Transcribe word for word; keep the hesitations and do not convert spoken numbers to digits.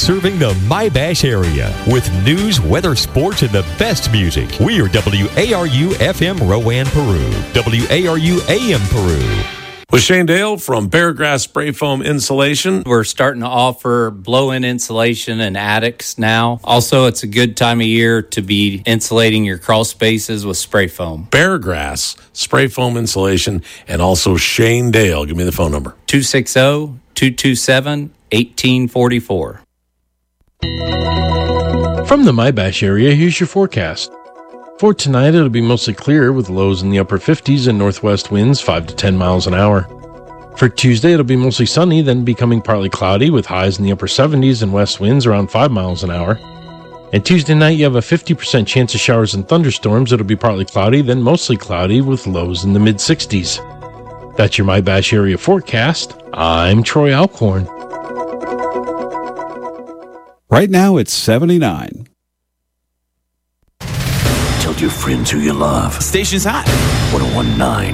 serving the My-Bash area with news, weather, sports, and the best music. We are W A R U F M Rowan, Peru. W A R U A M Peru. With Shane Dale from Beargrass Spray Foam Insulation. We're starting to offer blow-in insulation in attics now. Also, it's a good time of year to be insulating your crawl spaces with spray foam. Beargrass Spray Foam Insulation, and also Shane Dale. Give me the phone number. two six zero, two two seven, one eight four four. From the My-Bash area, here's your forecast. For tonight, it'll be mostly clear with lows in the upper fifties and northwest winds five to ten miles an hour. For Tuesday, it'll be mostly sunny, then becoming partly cloudy with highs in the upper seventies and west winds around five miles an hour. And Tuesday night, you have a fifty percent chance of showers and thunderstorms. It'll be partly cloudy, then mostly cloudy with lows in the mid-sixties. That's your My-Bash area forecast. I'm Troy Alcorn. Right now, it's seventy-nine. Tell your friends who you love. Station's hot. one oh one point nine